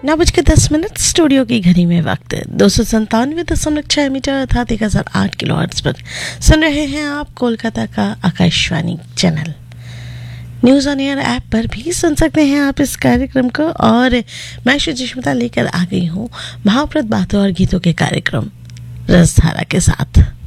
9:10 studio की घड़ी में वक्त 297.6 मीटर अर्थात 1008 किलोहर्ट्ज पर सुन रहे हैं आप कोलकाता का Akashvani channel. News on air app पर भी सुन सकते हैं आप इस कार्यक्रम को। और मैं सुजिष्मिता लेकर आ गई हूँ भावप्रद बातों और गीतों के कार्यक्रम रसधारा के साथ।